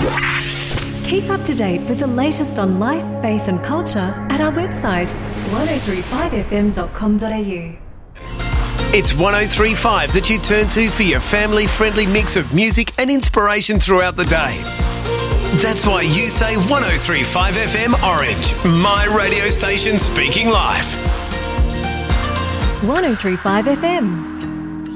Keep up to date with the latest on life, faith and culture at our website 1035fm.com.au. It's 103.5 that you turn to for your family-friendly mix of music and inspiration throughout the day. That's why you say 103.5 FM Orange, my radio station speaking life. 1035 FM.